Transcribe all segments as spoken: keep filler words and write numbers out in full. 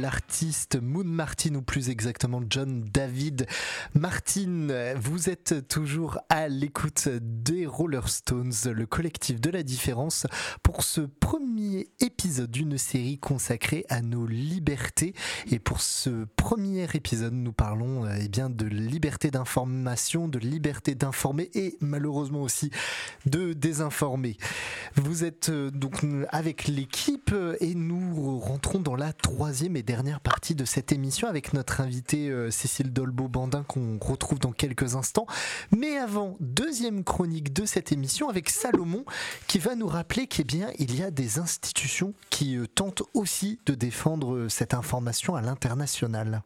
l'artiste Moon Martin, ou plus exactement John David Martin. Vous êtes toujours à l'écoute des Rollerstones, le collectif de la différence, pour ce premier épisode d'une série consacrée à nos libertés. Et pour ce premier épisode, nous parlons eh bien, de liberté d'information, de liberté d'informer et malheureusement aussi de désinformer. Vous êtes donc avec l'équipe et nous rentrons dans la troisième et dernière partie de cette émission avec notre invitée euh, Cécile Dolbeau-Bandin qu'on retrouve dans quelques instants. Mais avant, deuxième chronique de cette émission avec Salomon qui va nous rappeler qu'il bien, il y a des institutions qui euh, tentent aussi de défendre euh, cette information à l'international.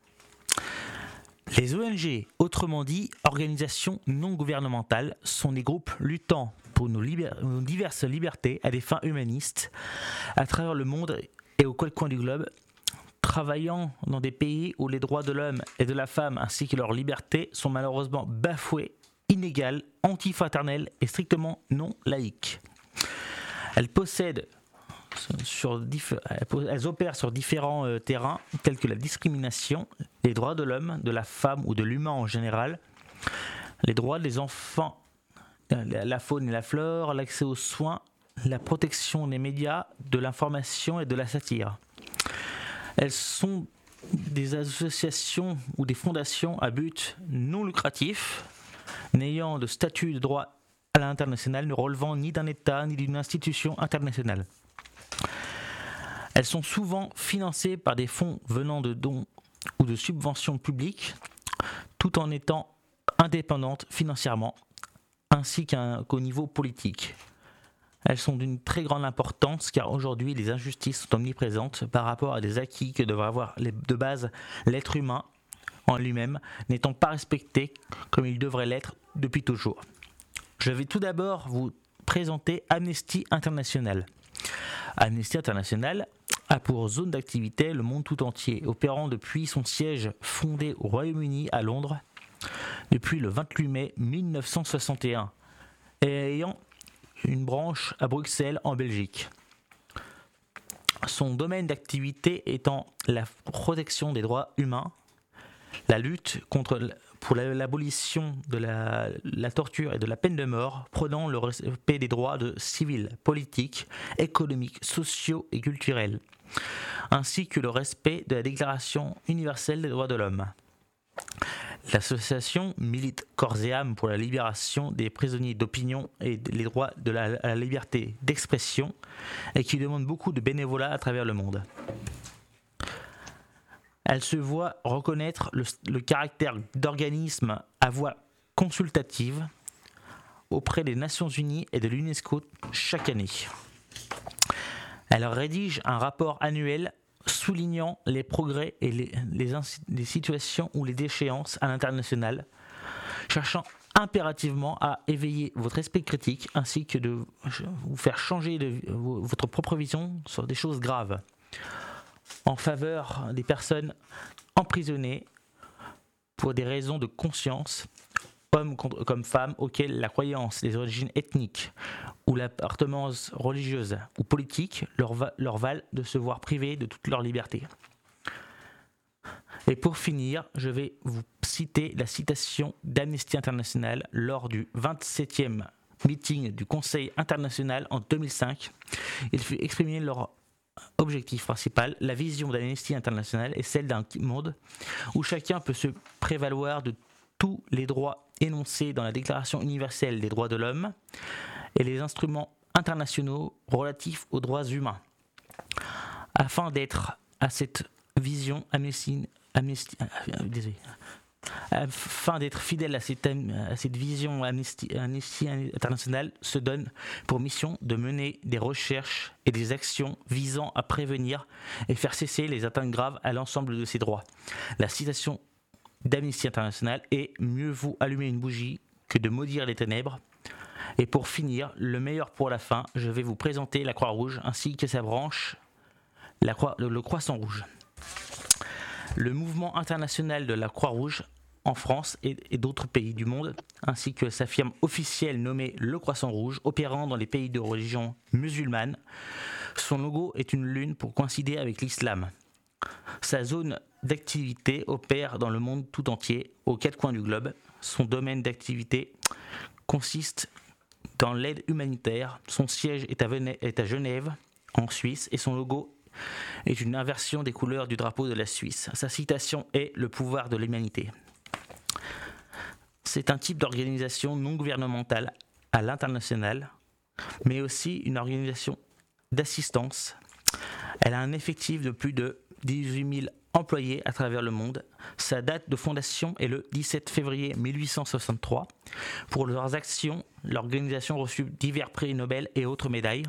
Les O N G, autrement dit organisations non gouvernementales, sont des groupes luttant pour nos, liber- nos diverses libertés à des fins humanistes à travers le monde et aux quatre coins du globe, travaillant dans des pays où les droits de l'homme et de la femme ainsi que leurs libertés sont malheureusement bafoués, inégales, antifraternelles et strictement non laïques. Elles possèdent Sur diff- elles opèrent sur différents euh, terrains tels que la discrimination, les droits de l'homme, de la femme ou de l'humain en général, les droits des enfants, euh, la faune et la flore, l'accès aux soins, la protection des médias, de l'information et de la satire. Elles sont des associations ou des fondations à but non lucratif, n'ayant de statut de droit à l'international, ne relevant ni d'un État ni d'une institution internationale. Elles sont souvent financées par des fonds venant de dons ou de subventions publiques, tout en étant indépendantes financièrement, ainsi qu'un, qu'au niveau politique. Elles sont d'une très grande importance car aujourd'hui les injustices sont omniprésentes par rapport à des acquis que devrait avoir les, de base l'être humain en lui-même, n'étant pas respecté comme il devrait l'être depuis toujours. Je vais tout d'abord vous présenter Amnesty International. Amnesty International a pour zone d'activité le monde tout entier, opérant depuis son siège fondé au Royaume-Uni à Londres depuis le vingt-huit mai mille neuf cent soixante et un et ayant une branche à Bruxelles en Belgique. Son domaine d'activité étant la protection des droits humains, la lutte contre pour l'abolition de la, la torture et de la peine de mort, prônant le respect des droits de civils, politiques, économiques, sociaux et culturels, ainsi que le respect de la Déclaration universelle des droits de l'homme. L'association milite corps et âme pour la libération des prisonniers d'opinion et les droits de la, à la liberté d'expression et qui demande beaucoup de bénévolat à travers le monde. Elle se voit reconnaître le, le caractère d'organisme à voix consultative auprès des Nations Unies et de l'UNESCO chaque année. Elle rédige un rapport annuel soulignant les progrès et les, les, les situations ou les déchéances à l'international, cherchant impérativement à éveiller votre esprit critique ainsi que de vous faire changer de, votre propre vision sur des choses graves, en faveur des personnes emprisonnées pour des raisons de conscience, hommes comme femmes, auxquelles la croyance, les origines ethniques ou l'appartenance religieuse ou politique leur, va, leur valent de se voir privés de toute leur liberté. Et pour finir, je vais vous citer la citation d'Amnesty International lors du vingt-septième meeting du Conseil international en deux mille cinq. Il fut exprimé leur objectif principal, la vision d'Amnesty International est celle d'un monde où chacun peut se prévaloir de tous les droits énoncés dans la Déclaration universelle des droits de l'homme et les instruments internationaux relatifs aux droits humains. Afin d'être à cette vision, Amnesty, Amnesty, euh, désolé, afin d'être fidèle à cette, à cette vision, Amnesty, Amnesty International se donne pour mission de mener des recherches et des actions visant à prévenir et faire cesser les atteintes graves à l'ensemble de ces droits. La citation d'Amnesty International est « Mieux vaut allumer une bougie que de maudire les ténèbres ». Et pour finir, le meilleur pour la fin, je vais vous présenter la Croix-Rouge ainsi que sa branche, la Croix, le, le Croissant Rouge. Le mouvement international de la Croix-Rouge en France et, et d'autres pays du monde, ainsi que sa firme officielle nommée le Croissant Rouge, opérant dans les pays de religion musulmane. Son logo est une lune pour coïncider avec l'islam. Sa zone d'activité opère dans le monde tout entier, aux quatre coins du globe. Son domaine d'activité consiste dans l'aide humanitaire. Son siège est à, Venè- est à Genève, en Suisse, et son logo est une inversion des couleurs du drapeau de la Suisse. Sa citation est « Le pouvoir de l'humanité ». C'est un type d'organisation non gouvernementale à l'international, mais aussi une organisation d'assistance. Elle a un effectif de plus de dix-huit mille employés à travers le monde. Sa date de fondation est le dix-sept février mille huit cent soixante-trois. Pour leurs actions, l'organisation reçut divers prix Nobel et autres médailles.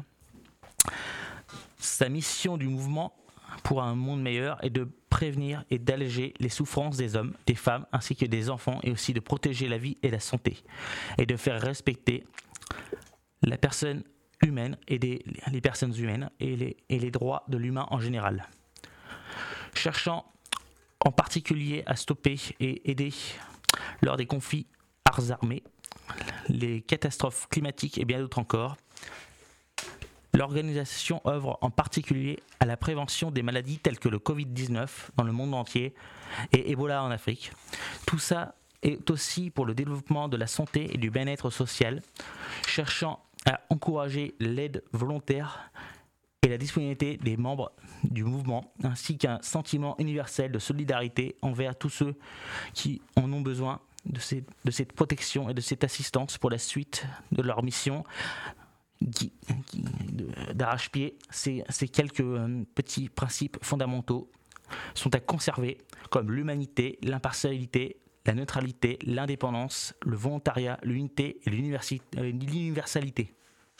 Sa mission du mouvement pour un monde meilleur est de prévenir et d'alléger les souffrances des hommes, des femmes ainsi que des enfants, et aussi de protéger la vie et la santé, et de faire respecter la personne humaine et des, les personnes humaines et les, et les droits de l'humain en général. Cherchant en particulier à stopper et aider lors des conflits armés, les catastrophes climatiques et bien d'autres encore, l'organisation œuvre en particulier à la prévention des maladies telles que le covid dix-neuf dans le monde entier et Ebola en Afrique. Tout ça est aussi pour le développement de la santé et du bien-être social, cherchant à encourager l'aide volontaire et la disponibilité des membres du mouvement, ainsi qu'un sentiment universel de solidarité envers tous ceux qui en ont besoin de, ces, de cette protection et de cette assistance pour la suite de leur mission qui, qui, d'arrache-pied. Ces, ces quelques euh, petits principes fondamentaux sont à conserver, comme l'humanité, l'impartialité, la neutralité, l'indépendance, le volontariat, l'unité et l'universalité.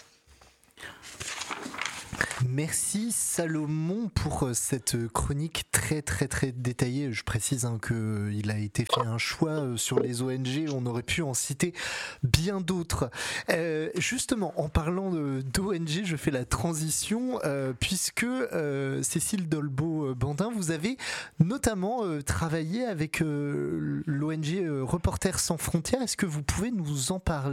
Merci Salomon pour cette chronique très très très détaillée. Je précise hein, qu'il a été fait un choix sur les O N G, on aurait pu en citer bien d'autres. Euh, justement, en parlant d'O N G, je fais la transition euh, puisque euh, Cécile Dolbeau-Bandin, vous avez notamment euh, travaillé avec euh, l'O N G euh, Reporters sans frontières. Est-ce que vous pouvez nous en parler ?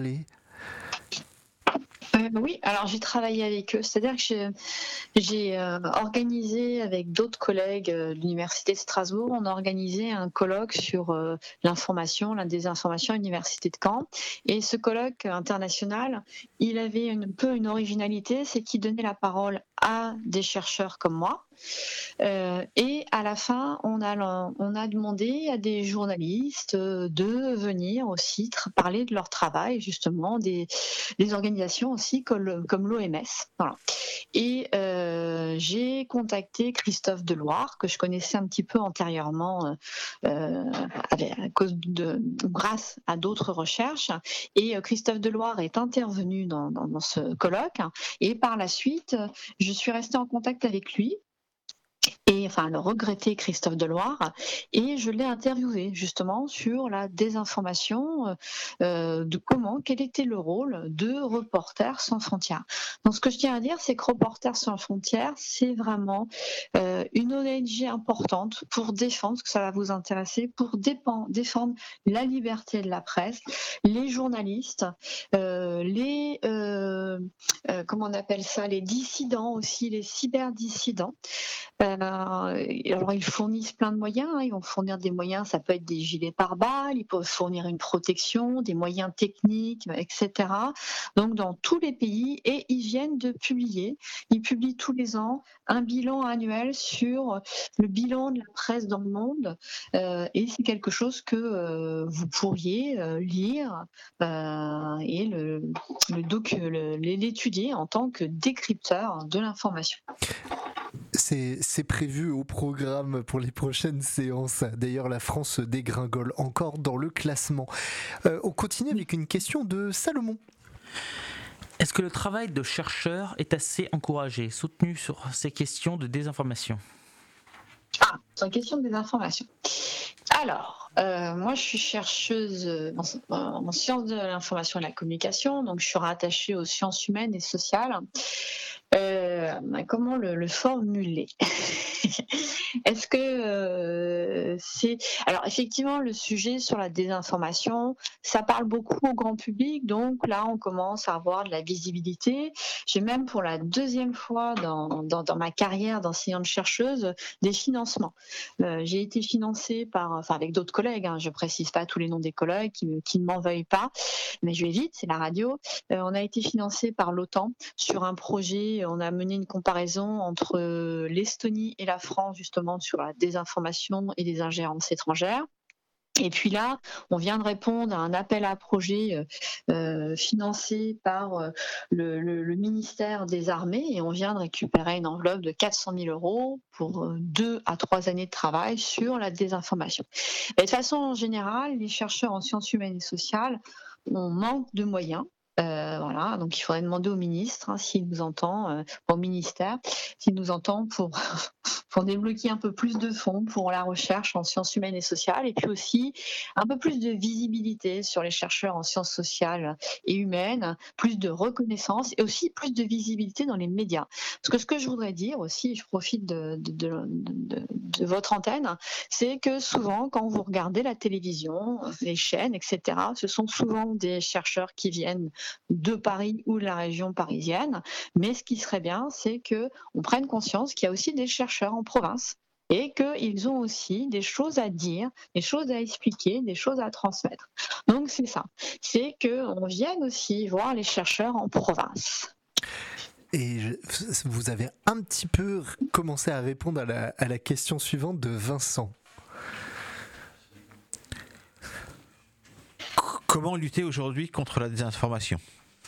Euh, oui, alors j'ai travaillé avec eux, c'est-à-dire que j'ai, j'ai euh, organisé avec d'autres collègues euh, de l'Université de Strasbourg, on a organisé un colloque sur euh, l'information, la désinformation à l'Université de Caen. Et ce colloque international, il avait un peu une originalité, c'est qu'il donnait la parole à des chercheurs comme moi. Euh, et à la fin, on a, on a demandé à des journalistes de venir aussi tra- parler de leur travail, justement, des, des organisations aussi comme, comme l'O M S. Voilà. Et euh, j'ai contacté Christophe Deloire, que je connaissais un petit peu antérieurement euh, avec, à cause de, grâce à d'autres recherches. Et euh, Christophe Deloire est intervenu dans, dans, dans ce colloque. Et par la suite, je suis restée en contact avec lui. Et enfin le regretté Christophe Deloire, et je l'ai interviewé justement sur la désinformation, euh, de comment, quel était le rôle de Reporters sans frontières. Donc ce que je tiens à dire, c'est que Reporters sans frontières, c'est vraiment euh, une O N G importante pour défendre, parce que ça va vous intéresser, pour défendre, défendre la liberté de la presse, les journalistes, euh, les euh, euh, comment on appelle ça, les dissidents aussi, les cyberdissidents. Euh, alors ils fournissent plein de moyens, hein. Ils vont fournir des moyens, ça peut être des gilets pare-balles, ils peuvent fournir une protection, des moyens techniques, et cetera. Donc dans tous les pays, et ils viennent de publier, ils publient tous les ans un bilan annuel sur le bilan de la presse dans le monde, euh, et c'est quelque chose que euh, vous pourriez euh, lire euh, et le, le doc, le, l'étudier en tant que décrypteur de l'information. C'est, c'est prévu au programme pour les prochaines séances. D'ailleurs, la France dégringole encore dans le classement. Euh, on continue avec une question de Salomon. Est-ce que le travail de chercheur est assez encouragé, soutenu sur ces questions de désinformation ? Ah, sur la question de désinformation. Alors, euh, moi je suis chercheuse en, en sciences de l'information et de la communication, donc je suis rattachée aux sciences humaines et sociales. Euh, euh, comment le, le formuler? Est-ce que euh, c'est... Alors effectivement, le sujet sur la désinformation, ça parle beaucoup au grand public, donc là on commence à avoir de la visibilité. J'ai même pour la deuxième fois dans, dans, dans ma carrière d'enseignante-chercheuse des financements. Euh, j'ai été financée par, enfin avec d'autres collègues, hein, je précise pas tous les noms des collègues qui, qui ne m'en veuillent pas, mais je vais vite, c'est la radio. Euh, on a été financé par l'OTAN sur un projet, on a mené une comparaison entre l'Estonie et la France justement sur la désinformation et les ingérences étrangères. Et puis là, on vient de répondre à un appel à projet euh, financé par euh, le, le, le ministère des Armées et on vient de récupérer une enveloppe de quatre cent mille euros pour euh, deux à trois années de travail sur la désinformation. Et de façon générale, les chercheurs en sciences humaines et sociales, on manque de moyens. Euh, voilà, donc il faudrait demander au ministre hein, s'il nous entend, euh, au ministère, s'il nous entend pour, pour débloquer un peu plus de fonds pour la recherche en sciences humaines et sociales, et puis aussi un peu plus de visibilité sur les chercheurs en sciences sociales et humaines, plus de reconnaissance et aussi plus de visibilité dans les médias. Parce que ce que je voudrais dire aussi, je profite de, de, de, de, de votre antenne, c'est que souvent quand vous regardez la télévision, les chaînes, et cetera, ce sont souvent des chercheurs qui viennent de Paris ou de la région parisienne, mais ce qui serait bien, c'est qu'on prenne conscience qu'il y a aussi des chercheurs en province et qu'ils ont aussi des choses à dire, des choses à expliquer, des choses à transmettre. Donc c'est ça, c'est qu'on vienne aussi voir les chercheurs en province. Et je, vous avez un petit peu commencé à répondre à la, à la question suivante de Vincent. Comment lutter aujourd'hui contre la désinformation ?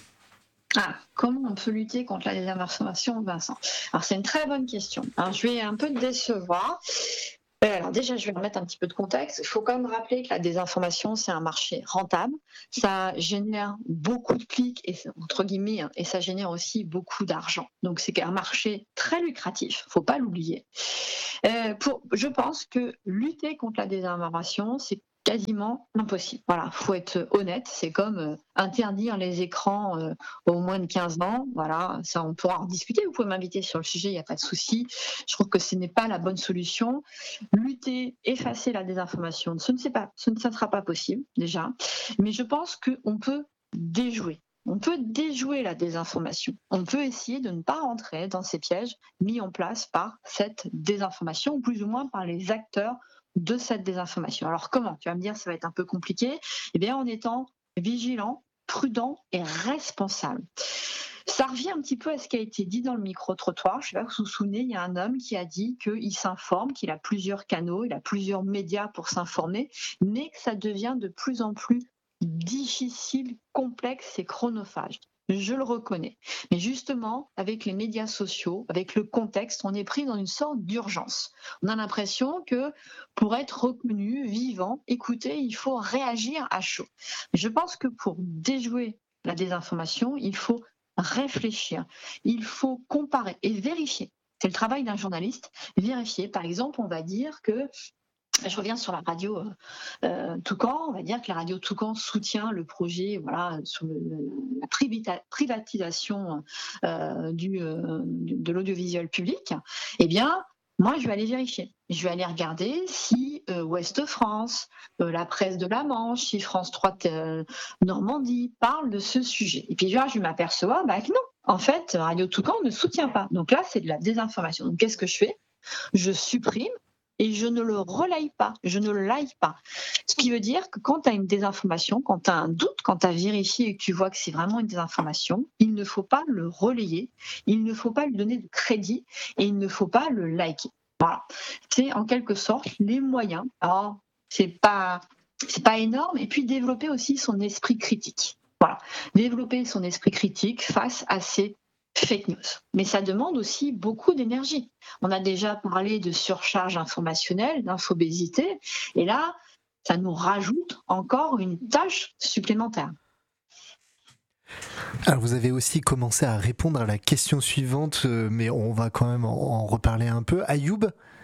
Ah, comment on peut lutter contre la désinformation, Vincent ? Alors c'est une très bonne question. Alors je vais un peu te décevoir. Alors déjà, je vais remettre un petit peu de contexte. Il faut quand même rappeler que la désinformation, c'est un marché rentable. Ça génère beaucoup de clics, et, entre guillemets, et ça génère aussi beaucoup d'argent. Donc c'est un marché très lucratif, il ne faut pas l'oublier. Euh, pour, je pense que lutter contre la désinformation, c'est quasiment impossible. Voilà, faut être honnête, c'est comme euh, interdire les écrans euh, aux moins de quinze ans. Voilà, ça on pourra en discuter, vous pouvez m'inviter sur le sujet, il n'y a pas de souci. Je trouve que ce n'est pas la bonne solution. Lutter, effacer la désinformation, ce ne, c'est pas, ce ne sera pas possible déjà, mais je pense qu'on peut déjouer. On peut déjouer la désinformation. On peut essayer de ne pas rentrer dans ces pièges mis en place par cette désinformation, ou plus ou moins par les acteurs de cette désinformation. Alors comment ? Tu vas me dire, ça va être un peu compliqué. Eh bien, en étant vigilant, prudent et responsable. Ça revient un petit peu à ce qui a été dit dans le micro-trottoir. Je ne sais pas si vous vous souvenez, il y a un homme qui a dit qu'il s'informe, qu'il a plusieurs canaux, il a plusieurs médias pour s'informer, mais que ça devient de plus en plus difficile, complexe et chronophage. Je le reconnais. Mais justement, avec les médias sociaux, avec le contexte, on est pris dans une sorte d'urgence. On a l'impression que pour être reconnu, vivant, écouté, il faut réagir à chaud. Je pense que pour déjouer la désinformation, il faut réfléchir, il faut comparer et vérifier. C'est le travail d'un journaliste, vérifier. Par exemple, on va dire que je reviens sur la radio euh, Toucan. On va dire que la radio Toucan soutient le projet, voilà, sur le, la privita- privatisation euh, du, euh, de l'audiovisuel public. Eh bien, moi, je vais aller vérifier. Je vais aller regarder si euh, Ouest France, euh, la presse de la Manche, si France trois euh, Normandie parle de ce sujet. Et puis là, je m'aperçois bah, que non. En fait, Radio Toucan ne soutient pas. Donc là, c'est de la désinformation. Donc qu'est-ce que je fais ? Je supprime. Et je ne le relaye pas, je ne le like pas. Ce qui veut dire que quand tu as une désinformation, quand tu as un doute, quand tu as vérifié et que tu vois que c'est vraiment une désinformation, il ne faut pas le relayer, il ne faut pas lui donner de crédit et il ne faut pas le liker. Voilà. C'est en quelque sorte les moyens. Alors, c'est pas, c'est pas énorme. Et puis développer aussi son esprit critique. Voilà. Développer son esprit critique face à ces fake news. Mais ça demande aussi beaucoup d'énergie. On a déjà parlé de surcharge informationnelle, d'infobésité, et là, ça nous rajoute encore une tâche supplémentaire. Alors vous avez aussi commencé à répondre à la question suivante, mais on va quand même en reparler un peu. Ayoub,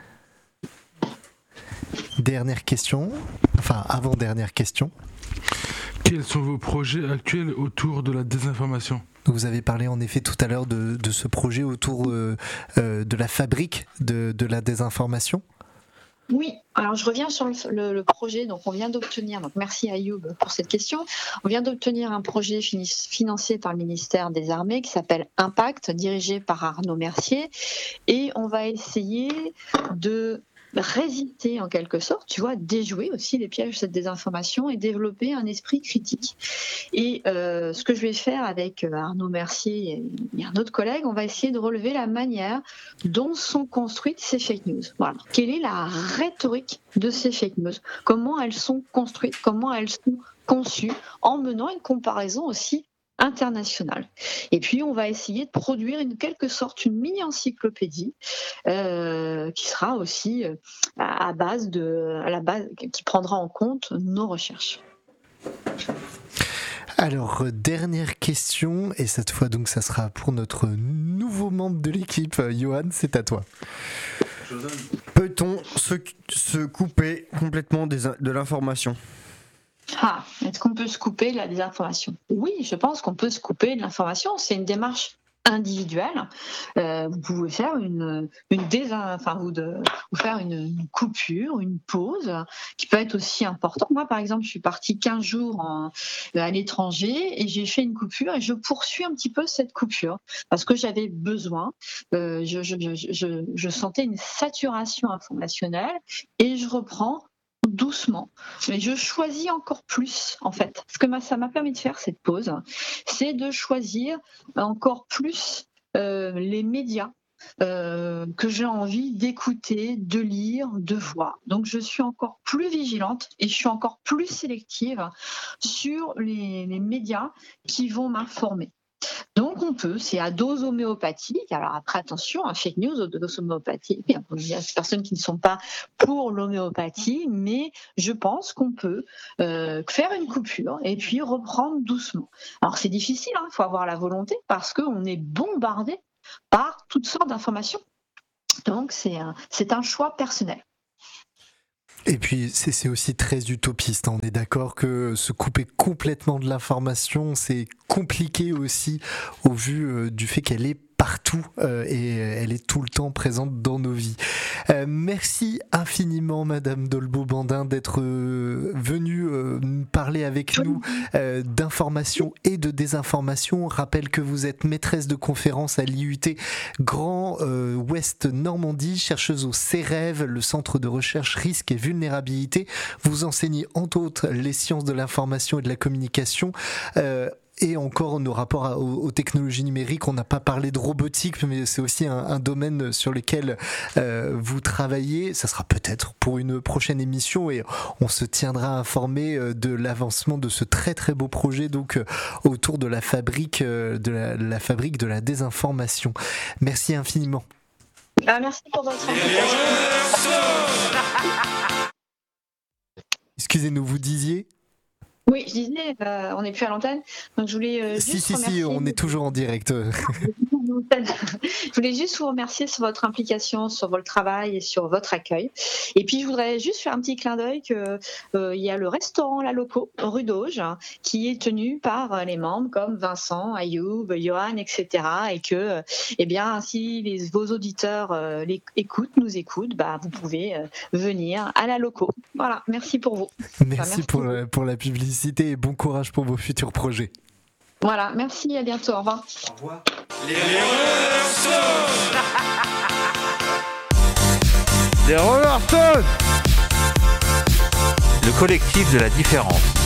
dernière question, enfin avant-dernière question. Quels sont vos projets actuels autour de la désinformation ? Vous avez parlé en effet tout à l'heure de, de ce projet autour euh, euh, de la fabrique de, de la désinformation. Oui, alors je reviens sur le, le, le projet. Donc on vient d'obtenir, donc merci Ayoub pour cette question, on vient d'obtenir un projet financé par le ministère des Armées qui s'appelle Impact, dirigé par Arnaud Mercier, et on va essayer de résister en quelque sorte, tu vois, déjouer aussi les pièges de cette désinformation et développer un esprit critique. Et euh, ce que je vais faire avec Arnaud Mercier et un autre collègue, on va essayer de relever la manière dont sont construites ces fake news. Voilà. Quelle est la rhétorique de ces fake news? Comment elles sont construites? Comment elles sont conçues? En menant une comparaison aussi internationale. Et puis on va essayer de produire en quelque sorte une mini encyclopédie euh, qui sera aussi euh, à base de, à la base, qui prendra en compte nos recherches. Alors, dernière question, et cette fois donc ça sera pour notre nouveau membre de l'équipe. Johan, c'est à toi. Peut-on se, se couper complètement des, de l'information ? Ah, est-ce qu'on peut se couper de la désinformation? Oui, je pense qu'on peut se couper de l'information. C'est une démarche individuelle. Euh, vous pouvez faire une, une désin, enfin vous, de, vous faire une, une coupure, une pause, qui peut être aussi importante. Moi, par exemple, je suis partie quinze jours en, à l'étranger et j'ai fait une coupure et je poursuis un petit peu cette coupure parce que j'avais besoin. Euh, je, je, je, je, je sentais une saturation informationnelle et je reprends doucement, mais je choisis encore plus en fait. Ce que ça m'a permis de faire cette pause, c'est de choisir encore plus euh, les médias euh, que j'ai envie d'écouter, de lire, de voir. Donc je suis encore plus vigilante et je suis encore plus sélective sur les, les médias qui vont m'informer. Donc on peut, c'est à dose homéopathique. Alors après attention, un fake news à dose homéopathique. Il y a des personnes qui ne sont pas pour l'homéopathie, mais je pense qu'on peut euh, faire une coupure et puis reprendre doucement. Alors c'est difficile, il hein, faut avoir la volonté parce qu'on est bombardé par toutes sortes d'informations. Donc c'est un, c'est un choix personnel. Et puis c'est, c'est aussi très utopiste, on est d'accord que se couper complètement de l'information, c'est compliqué aussi au vu euh, du fait qu'elle est partout euh, et elle est tout le temps présente dans nos vies. Euh, merci infiniment Madame Dolbeau-Bandin d'être euh, venue euh, parler avec nous euh, d'information et de désinformation. On rappelle que vous êtes maîtresse de conférence à l'I U T Grand euh, Ouest Normandie, chercheuse au CEREV, le Centre de recherche risque et vulnérabilité. Vous enseignez entre autres les sciences de l'information et de la communication. Euh, Et encore nos rapports à, aux, aux technologies numériques, on n'a pas parlé de robotique, mais c'est aussi un, un domaine sur lequel euh, vous travaillez. Ça sera peut-être pour une prochaine émission et on se tiendra informé de l'avancement de ce très très beau projet donc euh, autour de la fabrique euh, de la, la fabrique de la désinformation. Merci infiniment. Ah, merci pour votre invitation. Excusez-nous, vous disiez ? Oui, je disais, euh, on n'est plus à l'antenne, donc je voulais euh, juste Si, si, remercier... si, on est toujours en direct. Je voulais juste vous remercier sur votre implication, sur votre travail et sur votre accueil. Et puis, je voudrais juste faire un petit clin d'œil qu'il euh, y a le restaurant La Loco, rue d'Auge, qui est tenu par les membres comme Vincent, Ayoub, Johan, et cetera. Et que, eh bien, si les, vos auditeurs euh, les écoutent, nous écoutent, bah, vous pouvez euh, venir à La Loco. Voilà, merci pour vous. Merci, enfin, merci pour, la, pour la publicité et bon courage pour vos futurs projets. Voilà, merci, à bientôt, au revoir. Au revoir. Les Roller Stones. Les Roller Stones. Le collectif de la différence.